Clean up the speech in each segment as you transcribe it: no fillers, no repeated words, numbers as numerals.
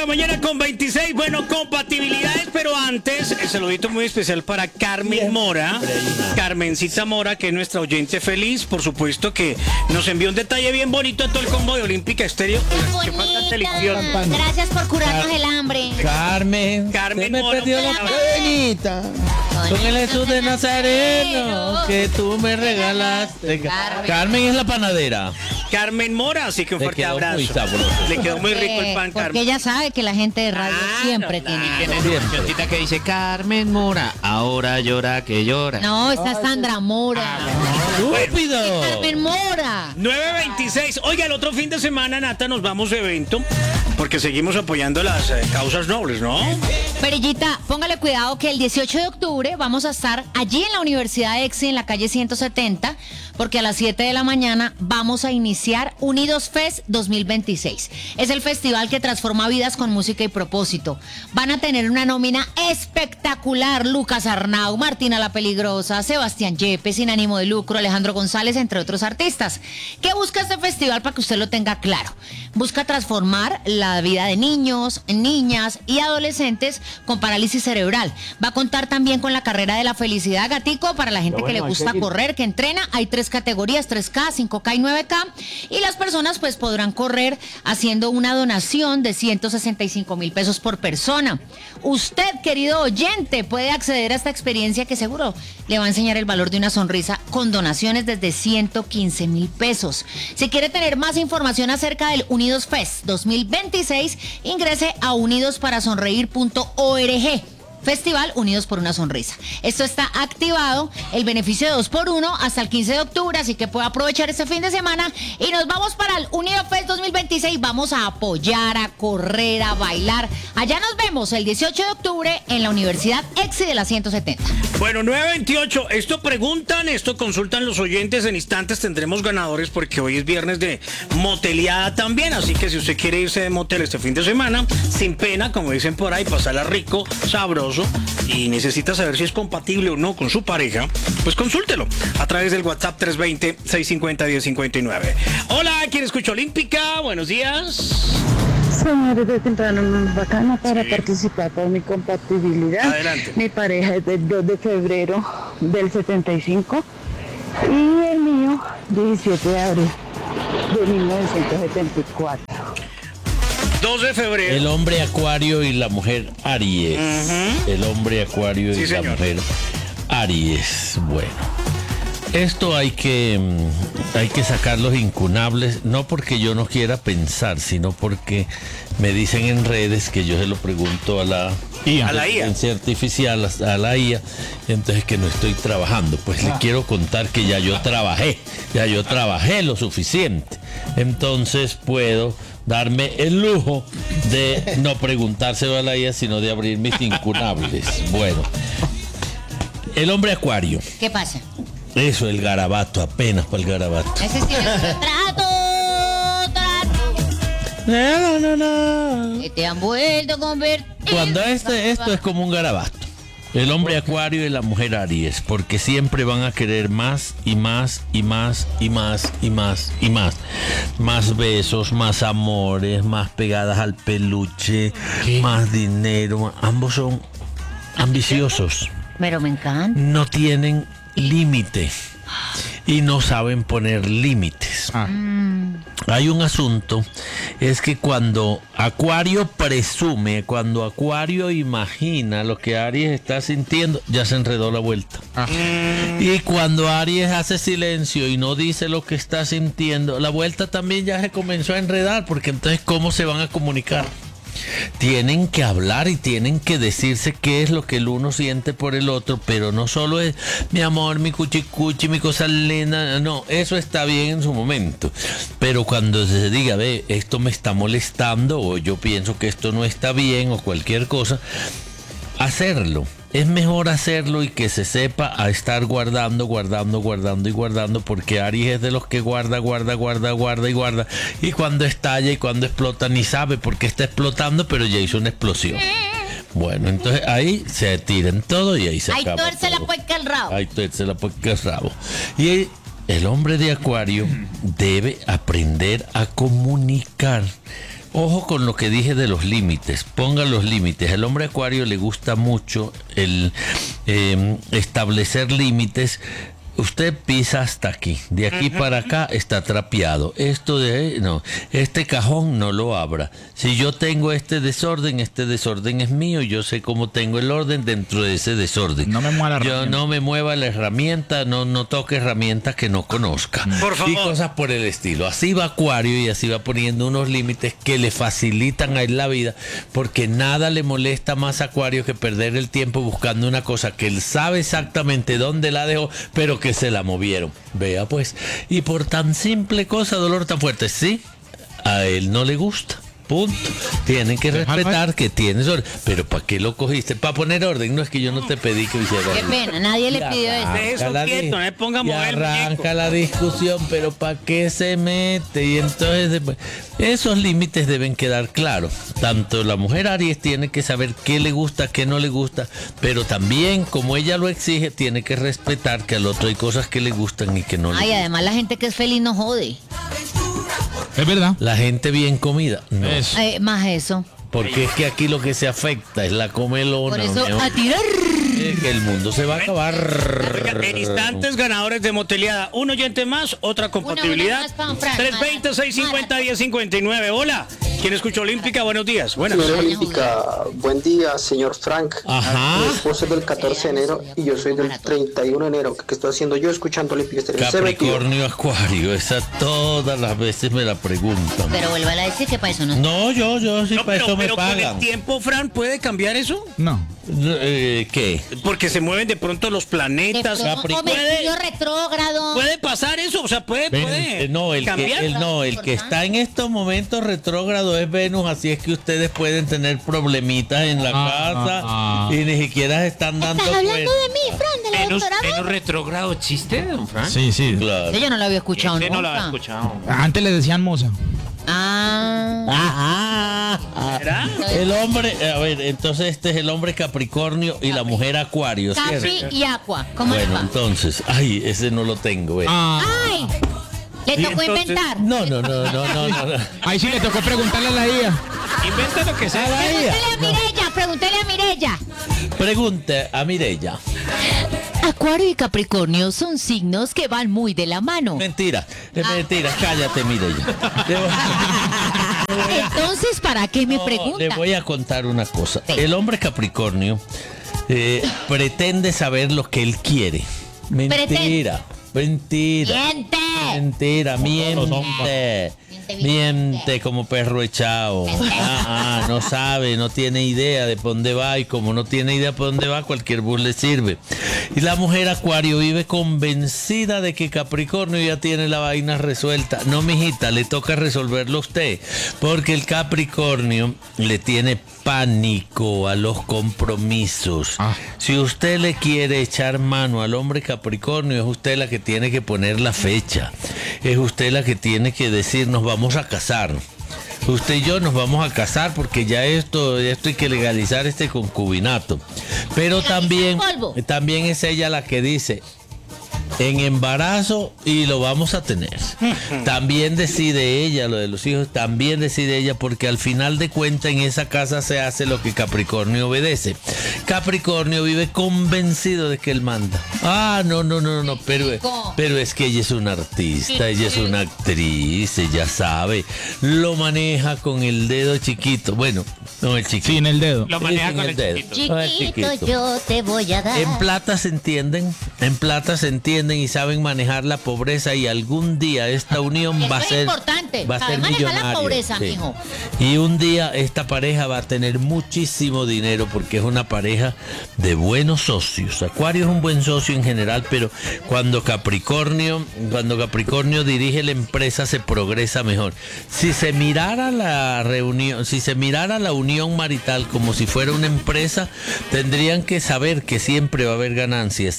mañana con 26. Bueno, compatibilidades, pero antes, el saludito muy especial para Carmen Mora. Carmencita Mora, que es nuestra oyente feliz. Por supuesto que nos envió un detalle bien bonito a todo el combo de Olímpica Estéreo. Qué bonita. Gracias por curarnos el hambre. Carmen me Mora, perdió la bonita. Con el Jesús de Nazareno que tú me regalaste. Carmen es la panadera. Carmen Mora, así que un fuerte abrazo. Le quedó muy rico el pan, Porque Carmen. ella sabe que la gente de radio siempre tiene. Tiene una cancioncita que dice Carmen Mora, ahora llora que llora. No, esta es Sandra Mora. ¡Estúpido! Carmen Mora. 9:26. Oiga, el otro fin de semana, Nata, nos vamos a evento porque seguimos apoyando las causas nobles, ¿no? Perillita, póngale cuidado que el 18 de octubre vamos a estar allí en la Universidad EXI, en la calle 170, porque a las 7 de la mañana vamos a iniciar Unidos Fest 2026. Es el festival que transforma vidas con música y propósito. Van a tener una nómina espectacular: Lucas Arnau, Martina la Peligrosa, Sebastián Yepes, Sin Ánimo de Lucro, Alejandro González, entre otros artistas. ¿Qué busca este festival para que usted lo tenga claro? Busca transformar la vida de niños, niñas y adolescentes con parálisis cerebral. Va a contar también con la carrera de la felicidad, Gatico, para la gente que le gusta correr, que entrena. Hay 3 categorías, 3K, 5K y 9K. Y las personas pues podrán correr haciendo una donación de 165,000 pesos por persona. Usted, querido oyente, puede acceder a esta experiencia que seguro le va a enseñar el valor de una sonrisa con donaciones desde 115,000 pesos. Si quiere tener más información acerca del Unidos Fest 2026, ingrese a unidosparasonreír.org. Festival Unidos por una Sonrisa. Esto está activado, el beneficio de 2x1 hasta el 15 de octubre, así que puede aprovechar este fin de semana y nos vamos para el Unidos Fest 2026. Vamos a apoyar, a correr, a bailar. Allá nos vemos el 18 de octubre en la Universidad EXI de la 170. Bueno, 9:28. Esto preguntan, esto consultan los oyentes. En instantes tendremos ganadores porque hoy es viernes de moteleada también. Así que si usted quiere irse de motel este fin de semana, sin pena, como dicen por ahí, pasarla rico, sabroso, y necesita saber si es compatible o no con su pareja, pues consúltelo a través del WhatsApp 320-650-1059. Hola, ¿quién escucha Olímpica? Buenos días. Señores, de temprano, bacana para participar por mi compatibilidad. Adelante. Mi pareja es del 2 de febrero del 75 y el mío 17 de abril de 1974. 2 de febrero. El hombre Acuario y la mujer Aries. El hombre Acuario y la mujer Aries. Bueno, esto hay que sacar los incunables, no porque yo no quiera pensar, sino porque me dicen en redes que yo se lo pregunto a la inteligencia artificial, a la IA, entonces que no estoy trabajando. Pues le quiero contar que ya yo trabajé lo suficiente. Entonces puedo darme el lujo de no preguntárselo a la IA, sino de abrir mis incunables. Bueno, el hombre Acuario. ¿Qué pasa? Eso, el garabato, apenas para el garabato. Ese sí es trato. No. Que te han vuelto a convertir. Cuando esto es como un garabato. El hombre Acuario y la mujer Aries, porque siempre van a querer más y más y más y más y más y más. Más besos, más amores, más pegadas al peluche, más dinero. Ambos son ambiciosos. Pero me encanta. No tienen límite y no saben poner límites. Hay un asunto, es que cuando Acuario presume, cuando Acuario imagina lo que Aries está sintiendo, ya se enredó la vuelta. Y cuando Aries hace silencio y no dice lo que está sintiendo, la vuelta también ya se comenzó a enredar, porque entonces ¿cómo se van a comunicar? Tienen que hablar y tienen que decirse qué es lo que el uno siente por el otro, pero no solo es mi amor, mi cuchicuchi, mi cosa linda, no, eso está bien en su momento, pero cuando se diga, ve, esto me está molestando, o yo pienso que esto no está bien, o cualquier cosa, hacerlo. Es mejor hacerlo y que se sepa a estar guardando, porque Aries es de los que guarda. Y cuando estalla y cuando explota ni sabe por qué está explotando, pero ya hizo una explosión. Bueno, entonces ahí se tiran todo y ahí se acaba. Ahí tuerce la puerca el rabo. Y el hombre de Acuario debe aprender a comunicar. Ojo con lo que dije de los límites, pongan los límites. Al hombre acuario le gusta mucho el establecer límites. Usted pisa hasta aquí, de aquí para acá está trapeado. Esto de no, este cajón no lo abra. Si yo tengo este desorden es mío. Yo sé cómo tengo el orden dentro de ese desorden. No me mueva la herramienta. Yo no me mueva la herramienta, no toque herramientas que no conozca. Por favor. Y cosas por el estilo. Así va Acuario y así va poniendo unos límites que le facilitan a él la vida, porque nada le molesta más a Acuario que perder el tiempo buscando una cosa que él sabe exactamente dónde la dejó, pero que se la movieron. Vea pues, y por tan simple cosa, dolor tan fuerte, sí, a él no le gusta. Punto. Tienen que respetar que tienes orden. Pero ¿para qué lo cogiste? Para poner orden. No es que yo no te pedí que hicieras. Qué pena, nadie le pidió eso. Deje eso quieto, no me ponga a mover el arranca muñeco. la discusión, pero ¿para qué se mete? Y entonces después, esos límites deben quedar claros. Tanto la mujer Aries tiene que saber qué le gusta, qué no le gusta, pero también, como ella lo exige, tiene que respetar que al otro hay cosas que le gustan y que no le Ay, gustan. además la gente que es feliz no jode. Es verdad. La gente bien comida, no. Eso. Más eso. Porque es que aquí lo que se afecta es la comelona. Por eso, ¿no? a tirar. Es que el mundo se va a acabar. Oiga, en instantes ganadores de Moteliada. Un oyente más, otra compatibilidad. más para Fran. 320-650-1059. Hola. ¿Quién escucha Olímpica? Buenos días. Buenas. Señora Olímpica, buen día, señor Frank. Ajá. Mi esposo es del 14 de enero y yo soy del 31 de enero. ¿Qué estoy haciendo yo escuchando Olímpica Estéreo? Capricornio, Acuario, esa todas las veces me la preguntan. Pero vuelva a decir que para eso no. No, yo sí, No, para eso me pero con el pagan. tiempo, Fran, ¿puede cambiar eso? No. ¿Qué? Porque se mueven de pronto los planetas. O Capricornio. Mercurio retrógrado. ¿Puede pasar eso? O sea, puede No, cambiar. el que está en estos momentos retrógrado es Venus, así es que ustedes pueden tener problemitas en la casa y ni siquiera se están dando ¿Estás hablando cuenta. de mí, Fran, de la doctora? ¿Venus retrógrado existe, don Fran? Sí, sí. Claro. Yo no lo había escuchado Ese no lo había nunca. escuchado. Antes le decían moza. ¿Será? El hombre, a ver, entonces este es el hombre Capricornio y la mujer Acuario, Capri ¿cierto? y Aqua. ¿Cómo le Bueno, va? entonces, ay, ese no lo tengo. ¡Ay! Le Y tocó entonces- inventar. No. Ahí sí le tocó preguntarle a la IA. Inventa lo que sea. Pregúntele a Mirella. Pregunta a Mireya. Acuario y Capricornio son signos que van muy de la mano. Mentira, es mentira, cállate, Mireya. Entonces, ¿para qué me No, pregunta? le voy a contar una cosa. Sí. El hombre Capricornio pretende saber lo que él quiere. Mentira. ¡Miente! Mentira, miente. Miente como perro echado. No sabe, no tiene idea de por dónde va, y como no tiene idea por dónde va, cualquier bus le sirve. Y la mujer Acuario vive convencida de que Capricornio ya tiene la vaina resuelta. No, mijita, le toca resolverlo a usted, porque el Capricornio le tiene pánico a los compromisos. Si usted le quiere echar mano al hombre Capricornio, es usted la que tiene que poner la fecha. Es usted la que tiene que decir, nos vamos a casar. Usted y yo nos vamos a casar porque ya esto hay que legalizar este concubinato. Pero también es ella la que dice, en embarazo y lo vamos a tener. También decide ella, lo de los hijos, también decide ella, porque al final de cuentas en esa casa se hace lo que Capricornio obedece. Capricornio vive convencido de que él manda. No, pero es que ella es una artista, ella es una actriz, ella sabe, lo maneja con el dedo chiquito. Bueno, no el chiquito. Sin el dedo. Lo maneja Sin con el el dedo. chiquito. No, el Chiquito, chiquito. yo te voy a dar. En plata se entienden, y saben manejar la pobreza, y algún día esta unión Eso va a es ser importante, va a saber ser manejar la millonaria. pobreza, mijo. Y un día esta pareja va a tener muchísimo dinero porque es una pareja de buenos socios. Acuario es un buen socio en general, pero cuando Capricornio dirige la empresa se progresa mejor. Si se mirara la unión marital como si fuera una empresa, tendrían que saber que siempre va a haber ganancias,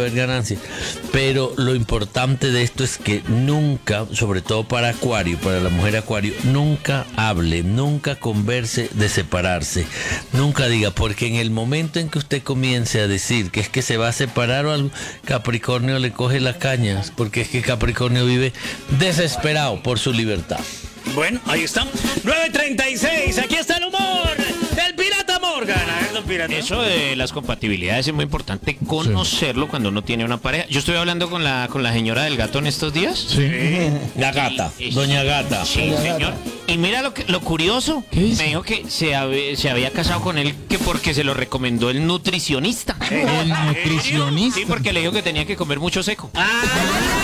pero lo importante de esto es que nunca, sobre todo para Acuario, para la mujer Acuario, nunca hable, nunca converse de separarse, nunca diga, porque en el momento en que usted comience a decir que es que se va a separar o algo, Capricornio le coge las cañas, porque es que Capricornio vive desesperado por su libertad. Bueno, ahí está. 9:36, aquí está el humor del Pirata Morgan. A ver, don Pirata. Eso de las compatibilidades es muy importante conocerlo cuando uno tiene una pareja. Yo estoy hablando con la señora del gato en estos días. Sí. La gata, doña Gata. Sí, señor. Y mira lo curioso. ¿Qué dice? Me dijo que se había casado con él que porque se lo recomendó el nutricionista. El nutricionista. Sí, porque le dijo que tenía que comer mucho seco. Ah,